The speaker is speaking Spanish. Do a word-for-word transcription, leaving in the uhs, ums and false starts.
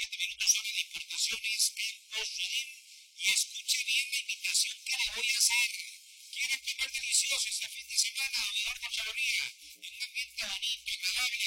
siete minutos hora de importaciones en Postredim. Y escuche bien la invitación que le voy a hacer. ¿Quiere comer delicioso este fin de semana, Eduardo Chavarría? En un ambiente bonito, agradable,